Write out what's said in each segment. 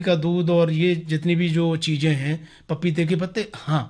का दूध और ये जितनी भी जो चीजें हैं, पपीते के पत्ते, हाँ,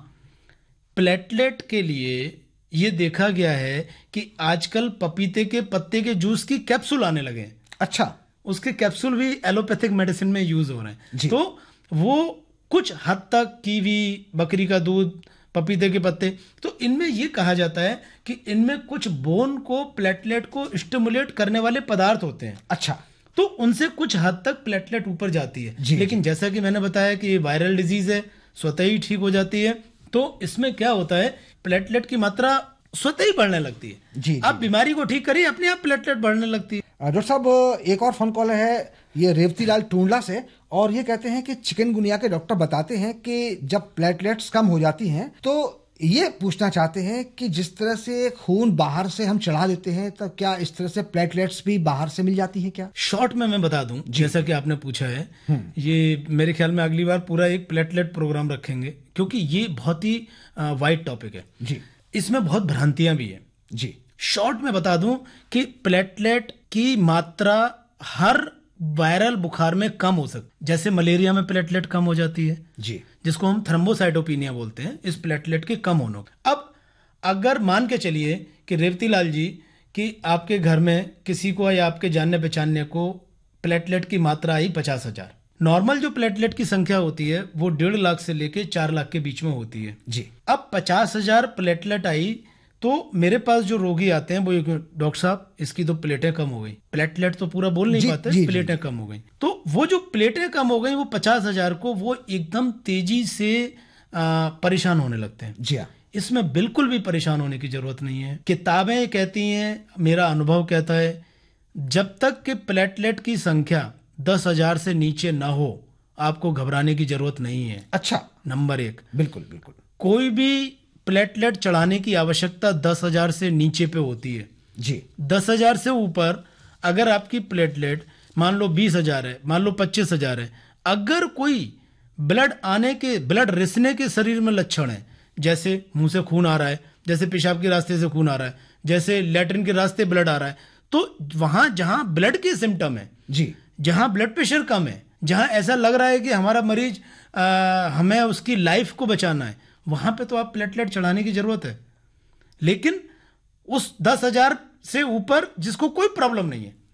प्लेटलेट के लिए ये देखा गया है कि आजकल पपीते के पत्ते के जूस की कैप्सूल आने लगे हैं। अच्छा। उसके कैप्सूल भी एलोपैथिक मेडिसिन में यूज हो रहे हैं। जी। तो वो कुछ हद तक कीवी, बकरी का दूध, पपीते के पत्ते, तो इनमें ये कहा जाता है कि इनमें कुछ बोन को, प्लेटलेट को स्टिमुलेट करने वाले पदार्थ होते हैं। अच्छा। तो उनसे कुछ हद तक प्लेटलेट ऊपर जाती है। जी, लेकिन जैसा कि मैंने बताया कि ये वायरल डिजीज है, स्वतः ही ठीक हो जाती है। तो इसमें क्या होता है, प्लेटलेट की मात्रा स्वतः ही बढ़ने लगती है। जी, आप बीमारी को ठीक करिए, अपने आप प्लेटलेट बढ़ने लगती है। डॉक्टर साहब, एक और फोन कॉल है ये रेवती लाल टूंडला से, और ये कहते हैं कि चिकनगुनिया के डॉक्टर बताते हैं कि जब प्लेटलेट्स कम हो जाती हैं तो ये पूछना चाहते हैं कि जिस तरह से खून बाहर से हम चढ़ा देते हैं, तो क्या इस तरह से प्लेटलेट्स भी बाहर से मिल जाती हैं क्या? शॉर्ट में मैं बता दूं, जैसा कि आपने पूछा है, ये मेरे ख्याल में अगली बार पूरा एक प्लेटलेट प्रोग्राम रखेंगे, क्योंकि ये बहुत ही वाइड टॉपिक है जी। इसमें बहुत भ्रांतियां भी है जी। शॉर्ट में बता दूं कि प्लेटलेट की मात्रा हर वायरल बुखार में कम हो सकती, जैसे मलेरिया में प्लेटलेट कम हो जाती है जी। जिसको हम थ्रोम्बोसाइटोपिनिया बोलते हैं, इस प्लेटलेट के कम होने का। अब अगर मान के चलिए कि रेवती लाल जी, कि आपके घर में किसी को या आपके जानने पहचानने को प्लेटलेट की मात्रा आई 50,000। नॉर्मल जो प्लेटलेट की संख्या होती है वो 1.5 लाख से लेके 4 लाख के बीच में होती है जी। अब 50,000 प्लेटलेट आई तो मेरे पास जो रोगी आते हैं वो डॉक्टर साहब इसकी तो प्लेटें कम हो गई। प्लेटलेट तो पूरा बोल नहीं पाते, प्लेटें कम हो गई। तो वो जो प्लेटें कम हो गई, वो 50,000 को वो एकदम तेजी से परेशान होने लगते हैं। जी हाँ। इसमें बिल्कुल भी परेशान होने की जरूरत नहीं है। किताबें कहती हैं, मेरा अनुभव कहता है, जब तक कि प्लेटलेट की संख्या 10,000 से नीचे ना हो आपको घबराने की जरूरत नहीं है। अच्छा। नंबर 1, बिल्कुल बिल्कुल, कोई भी प्लेटलेट चढ़ाने की आवश्यकता 10,000 से नीचे पे होती है। जी। 10,000 से ऊपर अगर आपकी प्लेटलेट मान लो 20,000 है, मान लो 25,000 है, अगर कोई ब्लड रिसने के शरीर में लक्षण है, जैसे मुंह से खून आ रहा है, जैसे पेशाब के रास्ते से खून आ रहा है, जैसे लैट्रिन के रास्ते ब्लड आ रहा है, तो वहां जहां ब्लड के सिम्टम है, जी, जहां ब्लड प्रेशर कम है, जहां ऐसा लग रहा है कि हमारा मरीज हमें उसकी लाइफ को बचाना है, वहां पे तो आप प्लेटलेट चढ़ाने की जरूरत है। लेकिन उस 10,000 से ऊपर जिसको कोई प्रॉब्लम नहीं है,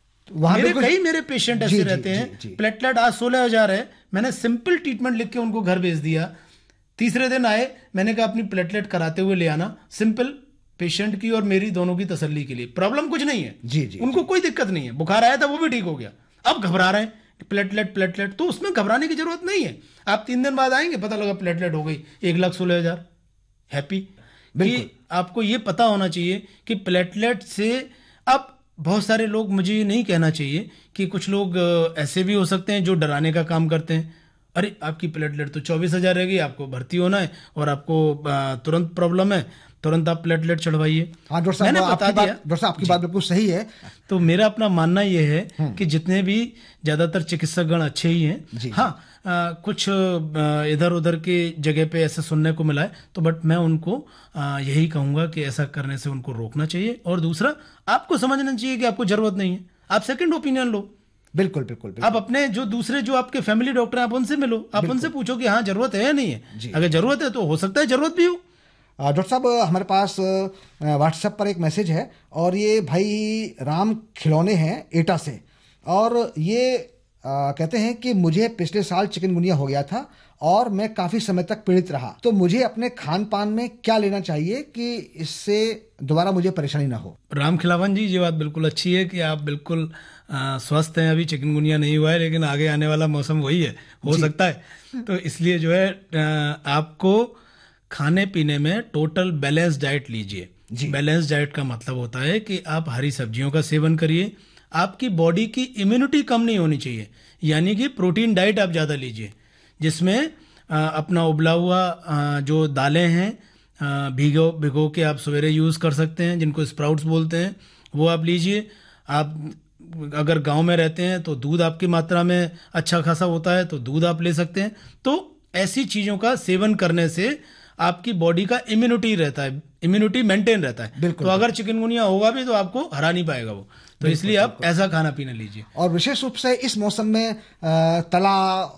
मेरे पेशेंट ऐसे रहते हैं, प्लेटलेट आज 16,000 है, मैंने सिंपल ट्रीटमेंट लिख के उनको घर भेज दिया। तीसरे दिन आए, मैंने कहा अपनी प्लेटलेट कराते हुए ले आना, सिंपल पेशेंट की और मेरी दोनों की तसल्ली के लिए, प्रॉब्लम कुछ नहीं है। जी जी, उनको कोई दिक्कत नहीं है, बुखार आया था वो भी ठीक हो गया, अब घबरा रहे हैं प्लेटलेट, तो उसमें घबराने की जरूरत नहीं है। आप 3 दिन बाद आएंगे, पता लगा प्लेटलेट हो गई 1,16,000, हैप्पी। कि आपको ये पता होना चाहिए कि प्लेटलेट से, अब बहुत सारे लोग, मुझे ये नहीं कहना चाहिए कि कुछ लोग ऐसे भी हो सकते हैं जो डराने का काम करते हैं, अरे आपकी प्लेटलेट तो 24,000 रह गई, आपको भर्ती होना है और आपको तुरंत प्रॉब्लम है, तुरंत आप प्लेटलेट चढ़वाइए। हाँ डॉक्टर साहब, डॉक्टर साहब आपकी बात बिल्कुल सही है। तो मेरा अपना मानना यह है कि जितने भी ज्यादातर चिकित्सकगण अच्छे ही हैं। हाँ, कुछ इधर उधर के जगह पे ऐसा सुनने को मिला है, तो बट मैं उनको यही कहूंगा कि ऐसा करने से उनको रोकना चाहिए। और दूसरा, आपको समझना चाहिए कि आपको जरूरत नहीं है, आप सेकंड ओपिनियन लो। बिल्कुल बिल्कुल, आप अपने जो दूसरे जो आपके फैमिली डॉक्टर हैं, आप उनसे मिलो, आप उनसे पूछो कि हाँ जरूरत है या नहीं है। अगर जरूरत है तो हो सकता है जरूरत भी हो। डॉक्टर साहब, हमारे पास व्हाट्सएप पर एक मैसेज है, और ये भाई राम खिलौने हैं एटा से, और ये कहते हैं कि मुझे पिछले साल चिकनगुनिया हो गया था और मैं काफी समय तक पीड़ित रहा, तो मुझे अपने खान पान में क्या लेना चाहिए कि इससे दोबारा मुझे परेशानी ना हो? राम खिलावन जी, ये बात बिल्कुल अच्छी है कि आप बिल्कुल स्वस्थ हैं, अभी चिकनगुनिया नहीं हुआ है, लेकिन आगे आने वाला मौसम वही है, हो सकता है। तो इसलिए जो है आपको खाने पीने में टोटल बैलेंस डाइट लीजिए। बैलेंस डाइट का मतलब होता है कि आप हरी सब्जियों का सेवन करिए, आपकी बॉडी की इम्यूनिटी कम नहीं होनी चाहिए, यानी कि प्रोटीन डाइट आप ज़्यादा लीजिए, जिसमें अपना उबला हुआ जो दालें हैं भिगो के आप सवेरे यूज़ कर सकते हैं, जिनको स्प्राउट्स बोलते हैं, वो आप लीजिए। आप अगर गांव में रहते हैं तो दूध आपकी मात्रा में अच्छा खासा होता है, तो दूध आप ले सकते हैं। तो ऐसी चीज़ों का सेवन करने से आपकी बॉडी का इम्यूनिटी मेंटेन रहता है। तो अगर चिकनगुनिया होगा भी तो आपको हरा नहीं पाएगा वो, तो इसलिए आप ऐसा खाना पीना लीजिए। और विशेष रूप से इस मौसम में तला